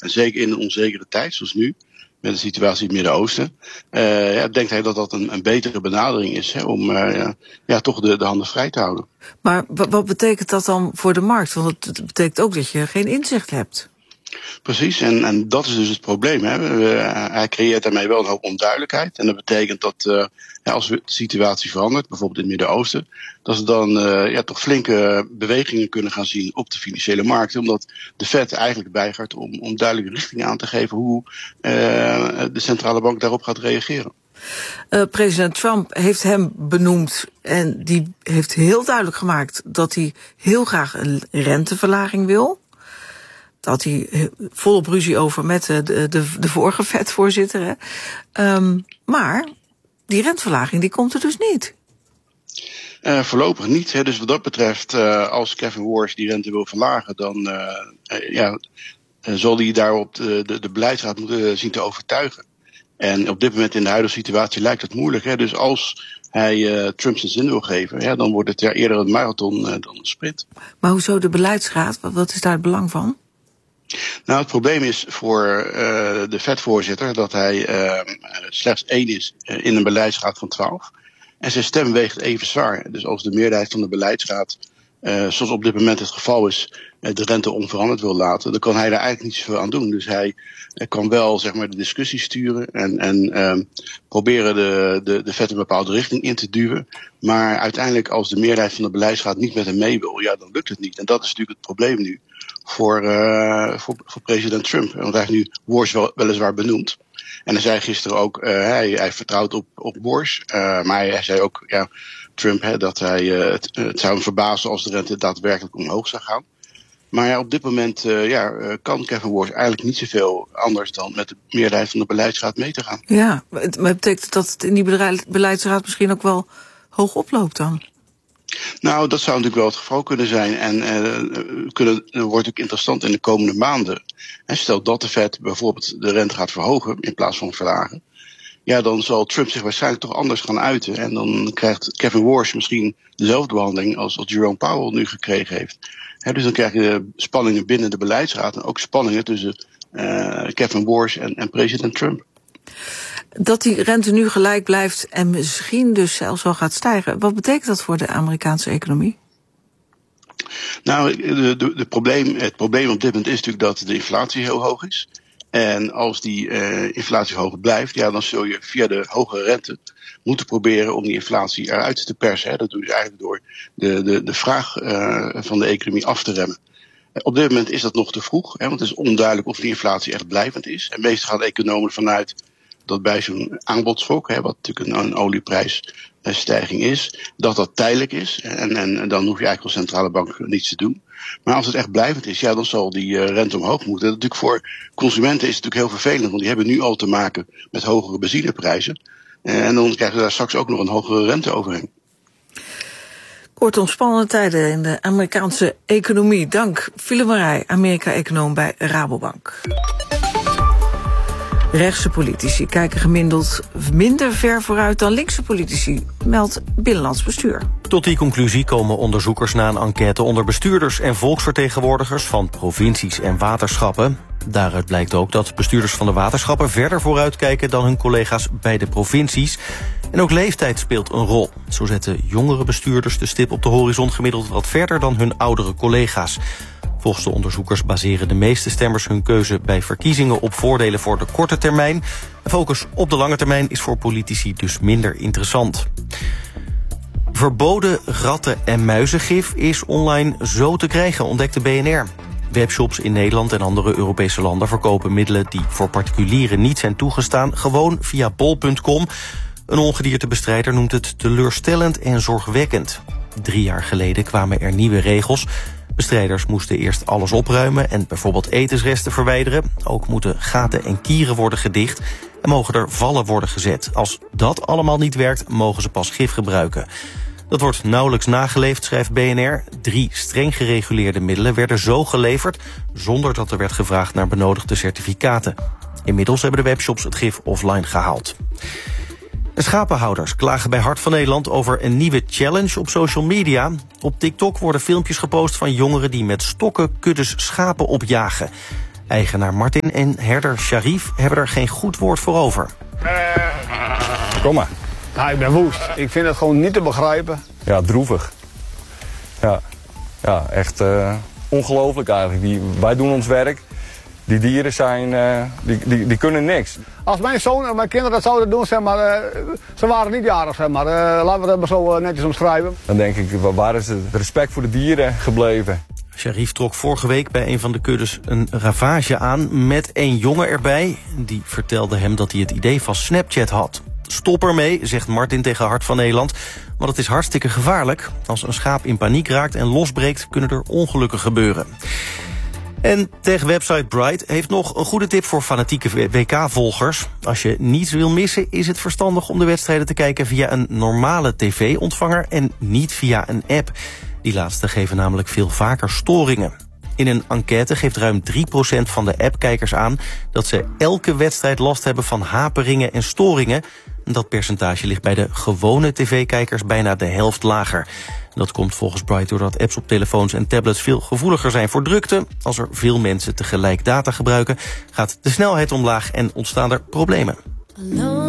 En zeker in een onzekere tijd, zoals nu, met de situatie in het Midden-Oosten, denkt hij dat dat een betere benadering is om toch de handen vrij te houden. Maar wat betekent dat dan voor de markt? Want het betekent ook dat je geen inzicht hebt. Precies, en dat is dus het probleem. Hè. Hij creëert daarmee wel een hoop onduidelijkheid. En dat betekent dat als de situatie verandert, bijvoorbeeld in het Midden-Oosten, dat ze dan toch flinke bewegingen kunnen gaan zien op de financiële markten. Omdat de Fed eigenlijk weigert om duidelijke richting aan te geven hoe de centrale bank daarop gaat reageren. President Trump heeft hem benoemd en die heeft heel duidelijk gemaakt dat hij heel graag een renteverlaging wil. Dat hij volop ruzie over met de vorige Fed-voorzitter. Maar die renteverlaging die komt er dus niet. Voorlopig niet. Hè. Dus wat dat betreft, als Kevin Warsh die rente wil verlagen, dan zal hij daarop de beleidsraad moeten zien te overtuigen. En op dit moment in de huidige situatie lijkt het moeilijk. Hè. Dus als hij Trump zijn zin wil geven, dan wordt het eerder een marathon dan een sprint. Maar hoezo de beleidsraad? Wat is daar het belang van? Nou, het probleem is voor de Fed-voorzitter dat hij slechts 1 is in een beleidsraad van 12. En zijn stem weegt even zwaar. Dus als de meerderheid van de beleidsraad, zoals op dit moment het geval is, de rente onveranderd wil laten, dan kan hij daar eigenlijk niet zoveel aan doen. Dus hij kan wel zeg maar de discussie sturen en proberen de Fed een bepaalde richting in te duwen. Maar uiteindelijk als de meerderheid van de beleidsraad niet met hem mee wil, dan lukt het niet. En dat is natuurlijk het probleem nu voor president Trump. Want hij heeft nu Warsh weliswaar benoemd. En hij zei gisteren ook, hij vertrouwt op Warsh. Maar hij zei ook, Trump, dat hij het zou hem verbazen als de rente daadwerkelijk omhoog zou gaan. Maar op dit moment kan Kevin Warsh eigenlijk niet zoveel anders dan met de meerderheid van de beleidsraad mee te gaan. Ja, maar betekent dat het in die beleidsraad misschien ook wel hoog oploopt dan? Nou, dat zou natuurlijk wel het geval kunnen zijn. En wordt ook interessant in de komende maanden. En stel dat de Fed bijvoorbeeld de rente gaat verhogen in plaats van verlagen, dan zal Trump zich waarschijnlijk toch anders gaan uiten. En dan krijgt Kevin Warsh misschien dezelfde behandeling als Jerome Powell nu gekregen heeft. Dus dan krijg je spanningen binnen de beleidsraad en ook spanningen tussen Kevin Warsh en president Trump. Dat die rente nu gelijk blijft en misschien dus zelfs wel gaat stijgen, wat betekent dat voor de Amerikaanse economie? Nou, het probleem op dit moment is natuurlijk dat de inflatie heel hoog is. En als die inflatie hoog blijft, dan zul je via de hoge rente moeten proberen om die inflatie eruit te persen. Dat doe je eigenlijk door de vraag van de economie af te remmen. Op dit moment is dat nog te vroeg, want het is onduidelijk of die inflatie echt blijvend is. En meestal gaan economen ervan uit dat bij zo'n aanbodschok, wat natuurlijk een olieprijsstijging is, dat tijdelijk is. En dan hoef je eigenlijk als centrale bank niets te doen. Maar als het echt blijvend is, dan zal die rente omhoog moeten. Dat natuurlijk voor consumenten is het natuurlijk heel vervelend, want die hebben nu al te maken met hogere benzineprijzen. En dan krijgen ze daar straks ook nog een hogere rente overheen. Kortom, spannende tijden in de Amerikaanse economie. Dank, Philip Marij, Amerika-econoom bij Rabobank. Rechtse politici kijken gemiddeld minder ver vooruit dan linkse politici, meldt Binnenlands Bestuur. Tot die conclusie komen onderzoekers na een enquête onder bestuurders en volksvertegenwoordigers van provincies en waterschappen. Daaruit blijkt ook dat bestuurders van de waterschappen verder vooruit kijken dan hun collega's bij de provincies. En ook leeftijd speelt een rol. Zo zetten jongere bestuurders de stip op de horizon gemiddeld wat verder dan hun oudere collega's. Volgens de onderzoekers baseren de meeste stemmers hun keuze bij verkiezingen op voordelen voor de korte termijn. De focus op de lange termijn is voor politici dus minder interessant. Verboden ratten- en muizengif is online zo te krijgen, ontdekte BNR. Webshops in Nederland en andere Europese landen verkopen middelen die voor particulieren niet zijn toegestaan, gewoon via bol.com. Een ongediertebestrijder noemt het teleurstellend en zorgwekkend. 3 jaar geleden kwamen er nieuwe regels. Bestrijders moesten eerst alles opruimen en bijvoorbeeld etensresten verwijderen. Ook moeten gaten en kieren worden gedicht en mogen er vallen worden gezet. Als dat allemaal niet werkt, mogen ze pas gif gebruiken. Dat wordt nauwelijks nageleefd, schrijft BNR. 3 streng gereguleerde middelen werden zo geleverd zonder dat er werd gevraagd naar benodigde certificaten. Inmiddels hebben de webshops het gif offline gehaald. De schapenhouders klagen bij Hart van Nederland over een nieuwe challenge op social media. Op TikTok worden filmpjes gepost van jongeren die met stokken kuddes schapen opjagen. Eigenaar Martin en herder Sharif hebben er geen goed woord voor over. Kom maar. Ja, ik ben woest. Ik vind het gewoon niet te begrijpen. Ja, droevig. Ja, echt ongelooflijk eigenlijk. Wij doen ons werk. Die dieren zijn, die kunnen niks. Als mijn zoon en mijn kinderen dat zouden doen, zeg maar, ze waren niet jarig, zeg maar. Laten we dat maar zo netjes omschrijven. Dan denk ik, waar is het respect voor de dieren gebleven? Sharif trok vorige week bij een van de kuddes een ravage aan met een jongen erbij. Die vertelde hem dat hij het idee van Snapchat had. Stop ermee, zegt Martin tegen Hart van Nederland. Want het is hartstikke gevaarlijk. Als een schaap in paniek raakt en losbreekt, kunnen er ongelukken gebeuren. En tech-website Bright heeft nog een goede tip voor fanatieke WK-volgers. Als je niets wil missen, is het verstandig om de wedstrijden te kijken via een normale tv-ontvanger en niet via een app. Die laatste geven namelijk veel vaker storingen. In een enquête geeft ruim 3% van de appkijkers aan dat ze elke wedstrijd last hebben van haperingen en storingen. Dat percentage ligt bij de gewone tv-kijkers bijna de helft lager. Dat komt volgens Bright doordat apps op telefoons en tablets veel gevoeliger zijn voor drukte. Als er veel mensen tegelijk data gebruiken, gaat de snelheid omlaag en ontstaan er problemen.